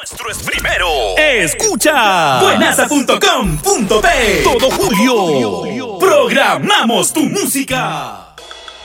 nuestro es primero. Escucha buenaza.com.pe. Todo julio programamos tu música.